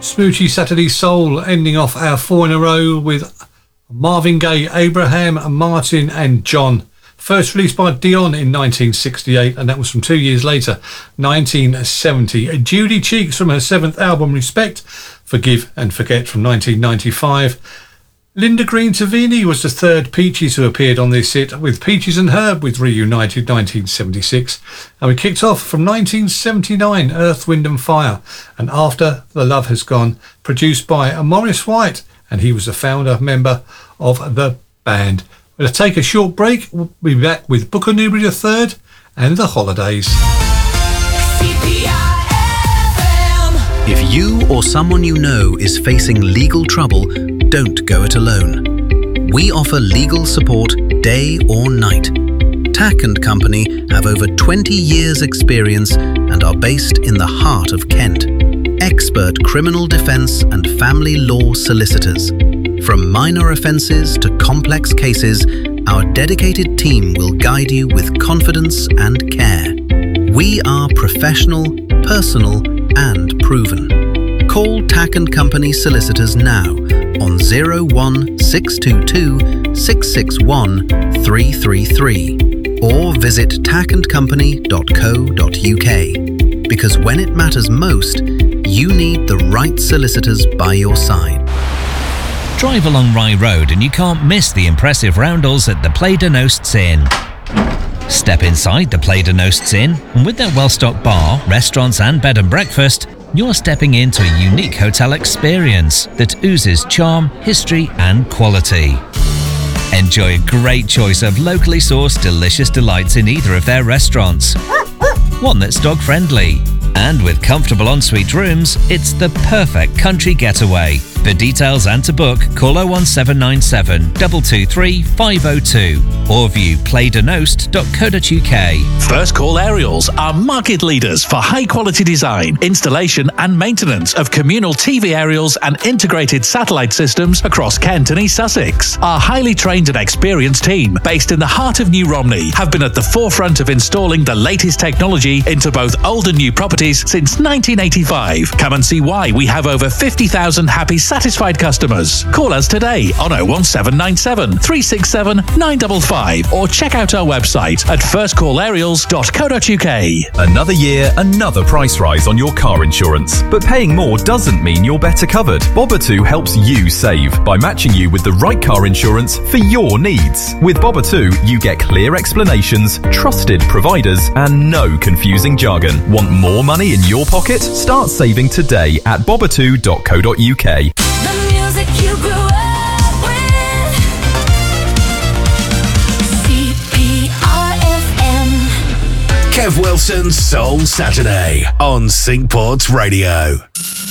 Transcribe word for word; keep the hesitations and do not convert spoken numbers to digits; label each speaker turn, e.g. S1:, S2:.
S1: Smoochy Saturday Soul, ending off our four in a row with Marvin Gaye, Abraham, Martin and John. First released by Dion in nineteen sixty-eight, and that was from two years later, nineteen seventy. Judy Cheeks from her seventh album, Respect, Forgive and Forget from nineteen ninety-five. Linda Green Tavini was the third Peaches who appeared on this hit, with Peaches and Herb with Reunited nineteen seventy-six. And we kicked off from nineteen seventy-nine, Earth, Wind and Fire, and After the Love Has Gone, produced by Maurice White, and he was the founder member of the band. We'll take a short break. We'll be back with Booker Newbery the third and The Holidays.
S2: If you or someone you know is facing legal trouble, don't go it alone. We offer legal support day or night. Tack and Company have over twenty years experience and are based in the heart of Kent. Expert criminal defence and family law solicitors. From minor offences to complex cases, our dedicated team will guide you with confidence and care. We are professional, personal and proven. Call Tack and Company Solicitors now on zero one six two two six six one three three three or visit tack and company dot co dot u k, because when it matters most, you need the right solicitors by your side.
S3: Drive along Rye Road and you can't miss the impressive roundels at the Play de Nosts Inn. Step inside the Play de Nosts Inn, and with their well-stocked bar, restaurants and bed and breakfast, you're stepping into a unique hotel experience that oozes charm, history and quality. Enjoy a great choice of locally sourced delicious delights in either of their restaurants. One that's dog-friendly. And with comfortable ensuite rooms, it's the perfect country getaway. For details and to book, call oh one seven nine seven, two two three, five oh two or view play de nost dot co dot u k.
S4: First Call Aerials are market leaders for high-quality design, installation and maintenance of communal T V aerials and integrated satellite systems across Kent and East Sussex. Our highly trained and experienced team, based in the heart of New Romney, have been at the forefront of installing the latest technology into both old and new properties since nineteen eighty-five. Come and see why we have over fifty thousand happy, satisfied customers. Call us today on oh one seven nine seven, three six seven, nine five five or check out our website at first call aerials dot co dot u k.
S5: Another year, another price rise on your car insurance. But paying more doesn't mean you're better covered. Bobbatu helps you save by matching you with the right car insurance for your needs. With Bobbatu, you get clear explanations, trusted providers and no confusing jargon. Want more money in your pocket? Start saving today at bobbatu dot co dot u k.
S6: The music you grew up with. C P R F M.
S7: Kev Wilson's Soul Saturday on Syncport Radio.